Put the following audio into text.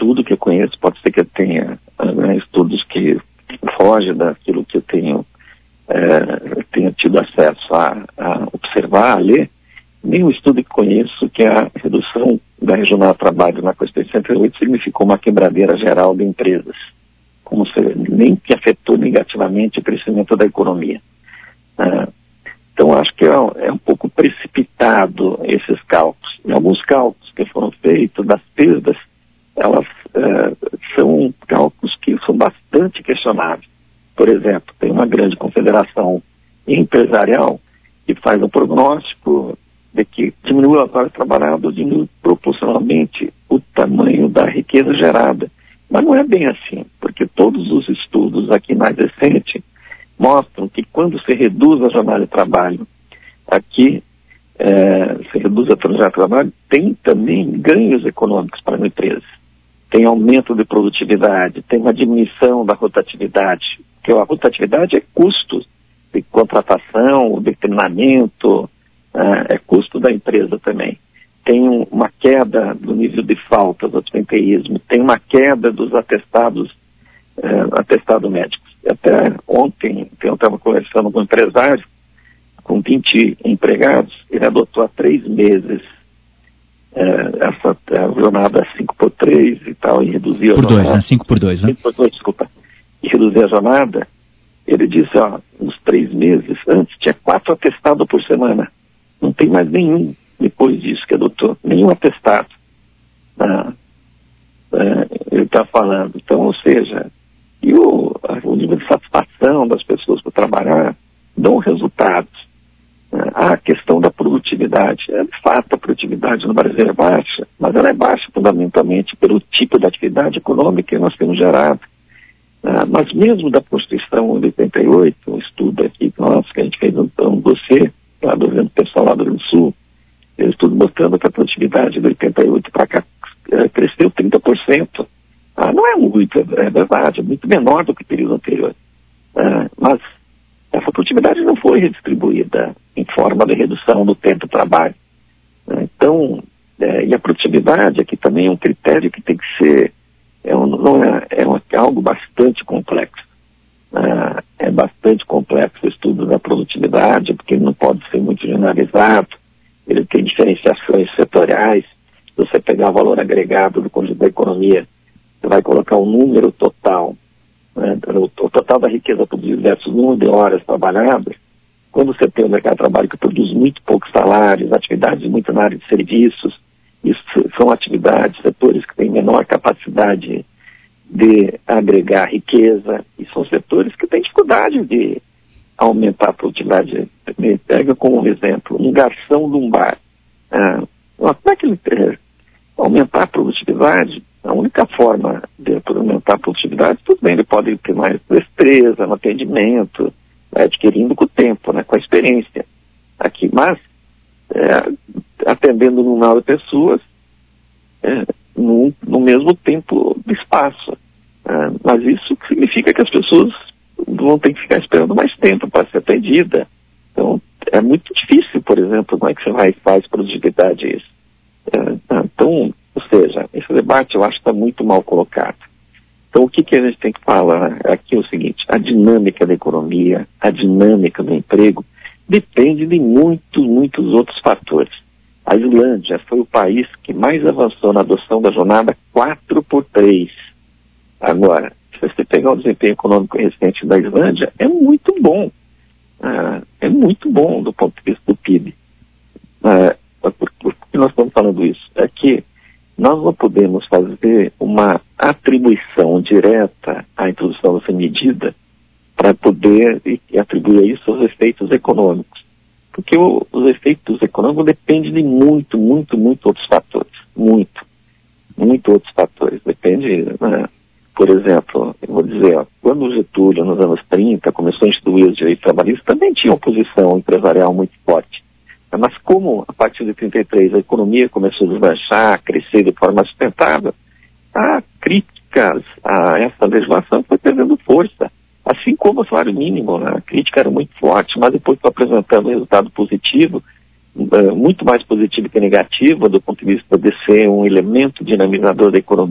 estudo que eu conheço, pode ser que eu tenha estudos que fogem daquilo que eu tenha tido acesso a observar, a ler. Nenhum estudo que conheço que a redução da regional de trabalho na Constituição 88 significou uma quebradeira geral de empresas, nem que afetou negativamente o crescimento da economia. Então, acho que é um pouco precipitado esses cálculos. Em alguns cálculos que foram feitos das perdas, elas são cálculos que são bastante questionáveis. Por exemplo, tem uma grande confederação empresarial que faz um prognóstico de que diminui as horas trabalhadas, diminui proporcionalmente o tamanho da riqueza gerada. Mas não é bem assim, porque todos os estudos aqui mais recentes mostram que quando se reduz a jornada de trabalho, se reduz a jornada de trabalho, tem também ganhos econômicos para a empresa. Tem aumento de produtividade, tem uma diminuição da rotatividade, porque a rotatividade é custo de contratação, de treinamento, é custo da empresa também. Tem uma queda do nível de faltas do absenteísmo, tem uma queda dos atestados médicos. Até ontem eu estava conversando com um empresário, com 20 empregados, ele adotou há 3 meses essa jornada 5x3 e tal, e reduziu a jornada. 5x2, né? 5x2, desculpa. E reduzir a jornada. Ele disse, uns 3 meses antes tinha 4 atestados por semana. Não tem mais nenhum depois disso que adotou, nenhum atestado. Ele está falando. Então, ou seja, o nível de satisfação das pessoas por trabalhar dão resultados. A questão da produtividade. De fato, a produtividade no Brasil é baixa, mas ela é baixa fundamentalmente pelo tipo de atividade econômica que nós temos gerado. Mas mesmo da Constituição de 88, um estudo aqui nosso, que a gente fez um dossiê, lá do pessoal lá do Rio Grande do Sul, um estudo mostrando que a produtividade de 88 para cá cresceu 30%. Não é muito, é verdade, é muito menor do que o período anterior. Mas essa produtividade não foi redistribuída em forma de redução do tempo de trabalho. Então, e a produtividade aqui também é um critério que tem que ser, é algo bastante complexo. É bastante complexo o estudo da produtividade, porque ele não pode ser muito generalizado, ele tem diferenciações setoriais. Se você pegar o valor agregado do conjunto da economia, você vai colocar o número total, o total da riqueza produzida versus o número de horas trabalhadas. Quando você tem um mercado de trabalho que produz muito poucos salários, atividades muito na área de serviços, isso são atividades, setores que têm menor capacidade de agregar riqueza, e são setores que têm dificuldade de aumentar a produtividade. Pega como exemplo um garçom de um bar. Como é que ele aumentar a produtividade? A única forma de aumentar a produtividade, tudo bem, ele pode ter mais destreza no atendimento, adquirindo com o tempo, com a experiência aqui, mas atendendo um número de pessoas no mesmo tempo de espaço. Mas isso significa que as pessoas vão ter que ficar esperando mais tempo para ser atendida. Então, é muito difícil, por exemplo, como é que você faz produtividade isso. Então, ou seja, esse debate eu acho que está muito mal colocado. Então, o que a gente tem que falar aqui é o seguinte: a dinâmica da economia, a dinâmica do emprego, depende de muitos outros fatores. A Islândia foi o país que mais avançou na adoção da jornada 4x3. Agora, se você pegar o desempenho econômico recente da Islândia, é muito bom. É muito bom do ponto de vista do PIB. Por que nós estamos falando isso? É que nós não podemos fazer uma atribuição direta à introdução dessa medida para poder atribuir isso aos efeitos econômicos. Porque os efeitos econômicos dependem de muito outros fatores. Muito outros fatores. Depende, por exemplo, eu vou dizer, quando o Getúlio, nos anos 30, começou a instituir os direitos trabalhistas, também tinha uma posição empresarial muito forte. Mas como, a partir de 33, a economia começou a deslanchar, crescer de forma sustentável, a crítica a essa legislação foi perdendo força. Assim como o salário mínimo, a crítica era muito forte, mas depois foi apresentando um resultado positivo, muito mais positivo que negativo, do ponto de vista de ser um elemento dinamizador da economia.